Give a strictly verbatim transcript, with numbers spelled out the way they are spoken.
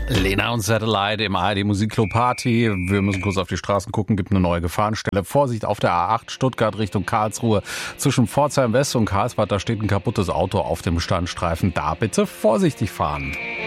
Lena und Satellite im A R D Musikclub Party. Wir müssen kurz auf die Straßen gucken, gibt eine neue Gefahrenstelle. Vorsicht auf der A acht Stuttgart Richtung Karlsruhe. Zwischen Pforzheim West und Karlsbad, da steht ein kaputtes Auto auf dem Standstreifen. Da bitte vorsichtig fahren.